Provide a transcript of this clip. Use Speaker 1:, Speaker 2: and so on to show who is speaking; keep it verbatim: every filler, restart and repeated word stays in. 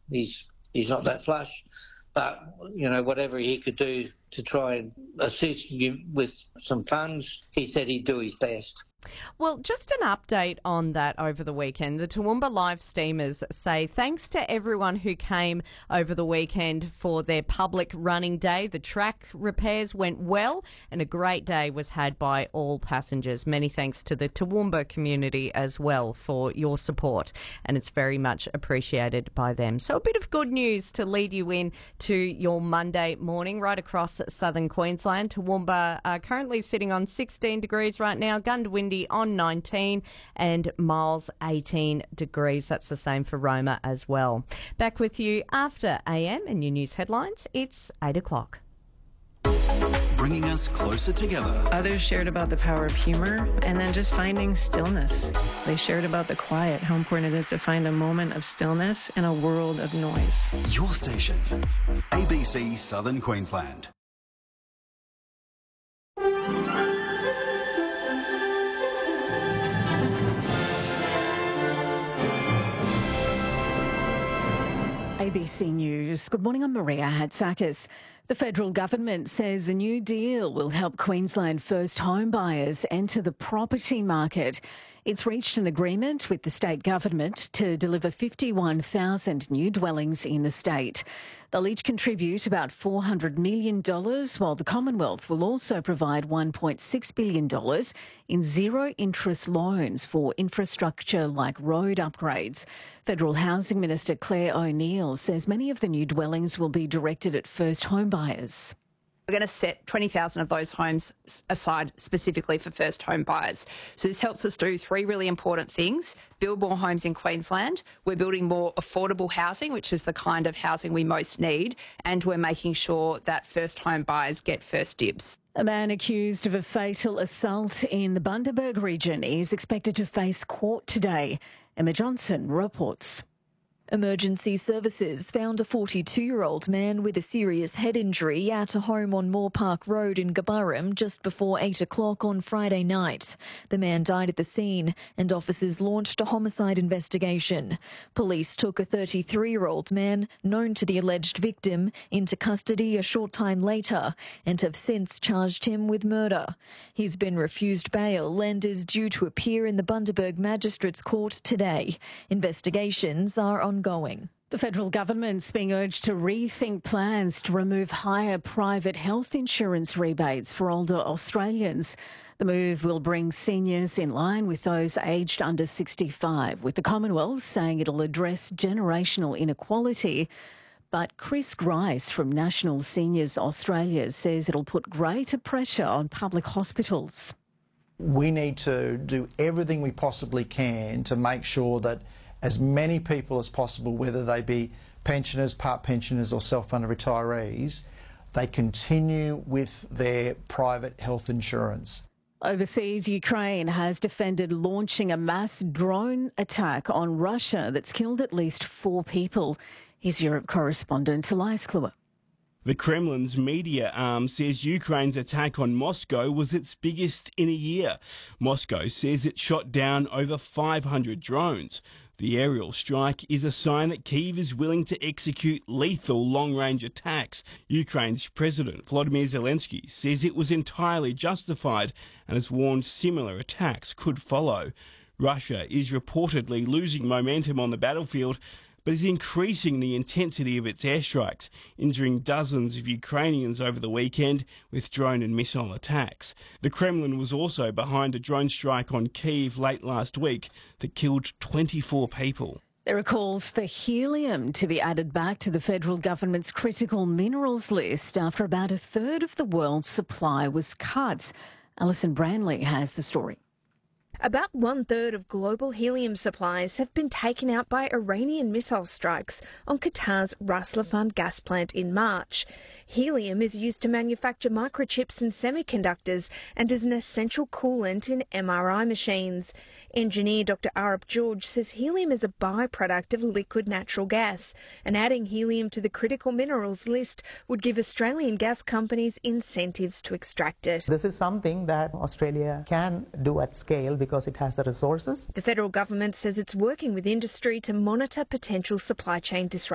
Speaker 1: He's he's not that flush, but you know, whatever he could do to try and assist you with some funds, he said he'd do his best.
Speaker 2: Well, just an update on that over the weekend. The Toowoomba Live Steamers say thanks to everyone who came over the weekend for their public running day. The track repairs went well and a great day was had by all passengers. Many thanks to the Toowoomba community as well for your support, and it's very much appreciated by them. So a bit of good news to lead you in to your Monday morning right across southern Queensland. Toowoomba are currently sitting on sixteen degrees right now, Gundawindi on nineteen and Miles eighteen degrees. That's the same for Roma as well. Back with you after A M and your news headlines. It's eight o'clock.
Speaker 3: Bringing us closer together.
Speaker 4: Others shared about the power of humour and then just finding stillness. They shared about the quiet, how important it is to find a moment of stillness in a world of noise.
Speaker 3: Your station, A B C Southern Queensland.
Speaker 5: A B C News. Good morning, I'm Maria Hatzakis. The federal government says a new deal will help Queensland first home buyers enter the property market. It's reached an agreement with the state government to deliver fifty-one thousand new dwellings in the state. They'll each contribute about four hundred million dollars, while the Commonwealth will also provide one point six billion dollars in zero-interest loans for infrastructure like road upgrades. Federal Housing Minister Claire O'Neil says many of the new dwellings will be directed at first home buyers.
Speaker 6: We're going to set twenty thousand of those homes aside specifically for first home buyers. So this helps us do three really important things. Build more homes in Queensland. We're building more affordable housing, which is the kind of housing we most need. And we're making sure that first home buyers get first dibs.
Speaker 5: A man accused of a fatal assault in the Bundaberg region is expected to face court today. Emma Johnson reports.
Speaker 7: Emergency services found a forty-two-year-old man with a serious head injury at a home on Moore Park Road in Gabarrum just before eight o'clock on Friday night. The man died at the scene and officers launched a homicide investigation. Police took a thirty-three-year-old man, known to the alleged victim, into custody a short time later and have since charged him with murder. He's been refused bail and is due to appear in the Bundaberg Magistrates Court today. Investigations are ongoing. Going.
Speaker 5: The federal government's being urged to rethink plans to remove higher private health insurance rebates for older Australians. The move will bring seniors in line with those aged under sixty-five, with the Commonwealth saying it'll address generational inequality. But Chris Grice from National Seniors Australia says it'll put greater pressure on public hospitals.
Speaker 8: We need to do everything we possibly can to make sure that as many people as possible, whether they be pensioners, part pensioners or self-funded retirees, they continue with their private health insurance.
Speaker 5: Overseas, Ukraine has defended launching a mass drone attack on Russia that's killed at least four people. Here's Europe correspondent Elias Kluwer.
Speaker 9: The Kremlin's media arm says Ukraine's attack on Moscow was its biggest in a year. Moscow says it shot down over five hundred drones. The aerial strike is a sign that Kyiv is willing to execute lethal long-range attacks. Ukraine's President Volodymyr Zelensky says it was entirely justified and has warned similar attacks could follow. Russia is reportedly losing momentum on the battlefield, but is increasing the intensity of its airstrikes, injuring dozens of Ukrainians over the weekend with drone and missile attacks. The Kremlin was also behind a drone strike on Kyiv late last week that killed twenty-four people.
Speaker 5: There are calls for helium to be added back to the federal government's critical minerals list after about a third of the world's supply was cut. Alison Branley has the story.
Speaker 10: About one-third of global helium supplies have been taken out by Iranian missile strikes on Qatar's Ras Laffan gas plant in March. Helium is used to manufacture microchips and semiconductors and is an essential coolant in M R I machines. Engineer Doctor Arup George says helium is a byproduct of liquid natural gas, and adding helium to the critical minerals list would give Australian gas companies incentives to extract it.
Speaker 11: This is something that Australia can do at scale because it has the resources.
Speaker 10: The federal government says it's working with industry to monitor potential supply chain disruptions.